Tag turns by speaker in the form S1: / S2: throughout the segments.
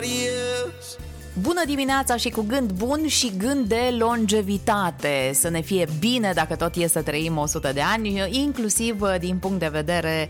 S1: Bună dimineața și cu gând bun și gând de longevitate. Să ne fie bine dacă tot e să trăim 100 de ani, inclusiv din punct de vedere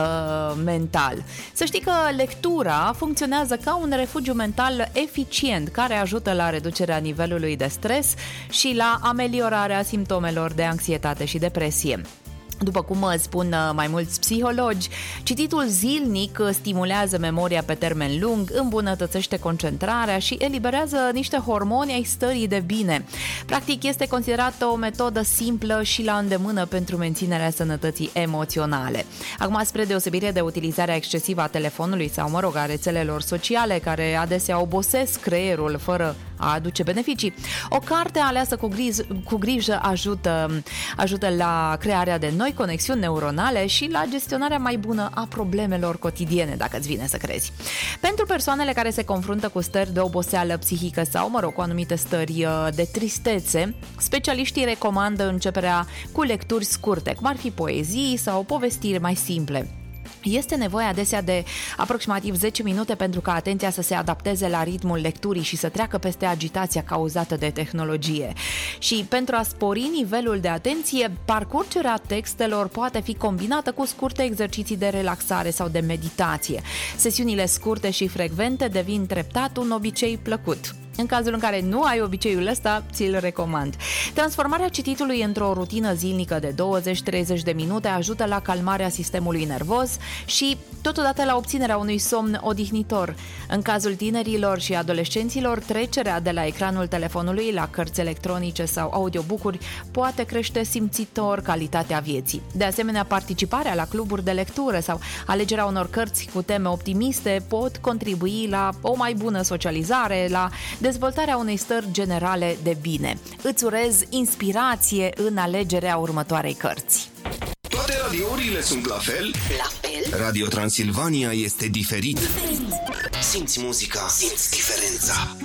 S1: mental. Să știi că lectura funcționează ca un refugiu mental eficient care ajută la reducerea nivelului de stres și la ameliorarea simptomelor de anxietate și depresie. După cum spun mai mulți psihologi, cititul zilnic stimulează memoria pe termen lung, îmbunătățește concentrarea și eliberează niște hormoni ai stării de bine. Practic, este considerată o metodă simplă și la îndemână pentru menținerea sănătății emoționale. Acum, spre deosebire de utilizarea excesivă a telefonului sau, a rețelelor sociale, care adesea obosesc creierul fără a aduce beneficii, o carte aleasă cu grijă ajută la crearea de noi conexiuni neuronale și la gestionarea mai bună a problemelor cotidiene, dacă îți vine să crezi. Pentru persoanele care se confruntă cu stări de oboseală psihică sau, cu anumite stări de tristețe, specialiștii recomandă începerea cu lecturi scurte, cum ar fi poezii sau povestiri mai simple. Este nevoie adesea de aproximativ 10 minute pentru ca atenția să se adapteze la ritmul lecturii și să treacă peste agitația cauzată de tehnologie. Și pentru a spori nivelul de atenție, parcurgerea textelor poate fi combinată cu scurte exerciții de relaxare sau de meditație. Sesiunile scurte și frecvente devin treptat un obicei plăcut. În cazul în care nu ai obiceiul ăsta, ți-l recomand. Transformarea cititului într-o rutină zilnică de 20-30 de minute ajută la calmarea sistemului nervos și totodată la obținerea unui somn odihnitor. În cazul tinerilor și adolescenților, trecerea de la ecranul telefonului la cărți electronice sau audiobook-uri poate crește simțitor calitatea vieții. De asemenea, participarea la cluburi de lectură sau alegerea unor cărți cu teme optimiste pot contribui la o mai bună socializare, la dezvoltarea unei stări generale de bine. Îți urez inspirație în alegerea următoarei cărți.
S2: Toate radiourile sunt la fel?
S3: La fel?
S2: Radio Transilvania este diferit. Simți muzica, simți diferența.